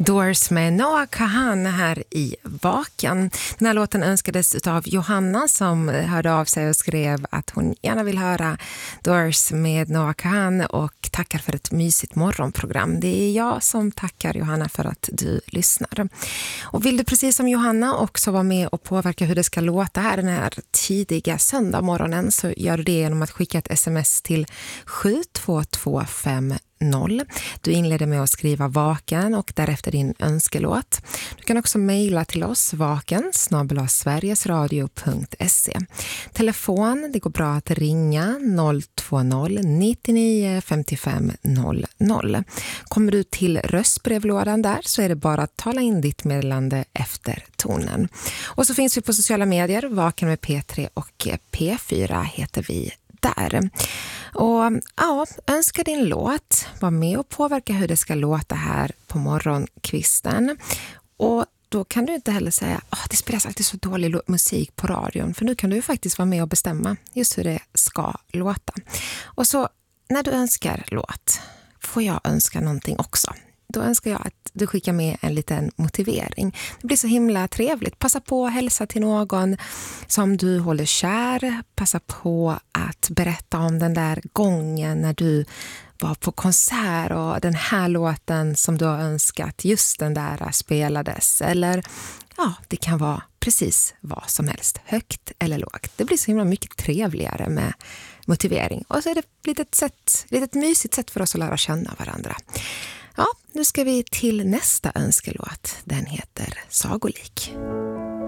Doors med Noah Kahan här i Vaken. Den här låten önskades av Johanna som hörde av sig och skrev att hon gärna vill höra Doors med Noah Kahan och tackar för ett mysigt morgonprogram. Det är jag som tackar Johanna för att du lyssnar. Och vill du precis som Johanna också vara med och påverka hur det ska låta här den här tidiga söndagmorgonen, så gör du det genom att skicka ett sms till 72250. Du inleder med att skriva Vaken och därefter din önskelåt. Du kan också mejla till oss vaken@sverigesradio.se. Telefon, det går bra att ringa 020 99 55 00. Kommer du till röstbrevlådan där så är det bara att tala in ditt meddelande efter tonen. Och så finns vi på sociala medier, Vaken med P3 och P4 heter vi där. Och ja, önska din låt, var med och påverka hur det ska låta här på morgonkvisten. Och då kan du inte heller säga det spelas alltid så dålig musik på radion, för nu kan du faktiskt vara med och bestämma just hur det ska låta. Och så när du önskar låt får jag önska någonting också. Då önskar jag att du skickar med en liten motivering. Det blir så himla trevligt. Passa på att hälsa till någon som du håller kär. Passa på att berätta om den där gången när du var på konsert och den här låten som du har önskat, just den där spelades. Eller det kan vara precis vad som helst, högt eller lågt. Det blir så himla mycket trevligare med motivering. Och så är det litet mysigt sätt för oss att lära känna varandra. Ja, nu ska vi till nästa önskelåt. Den heter Sagolik.